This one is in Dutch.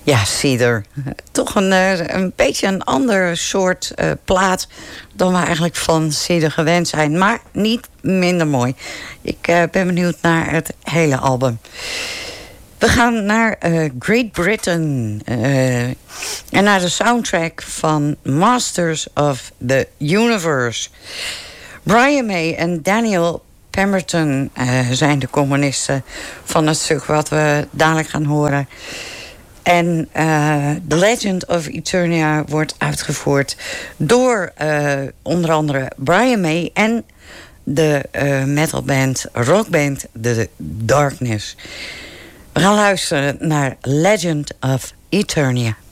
Ja, Cedar. Toch een beetje een ander soort plaat dan we eigenlijk van Cedar gewend zijn. Maar niet minder mooi. Ik ben benieuwd naar het hele album. We gaan naar Great Britain. En naar de soundtrack van Masters of the Universe. Brian May en Daniel Pemberton zijn de componisten van het stuk wat we dadelijk gaan horen. En The Legend of Eternia wordt uitgevoerd door onder andere Brian May en de metalband, rockband The Darkness. We gaan luisteren naar Legend of Eternia.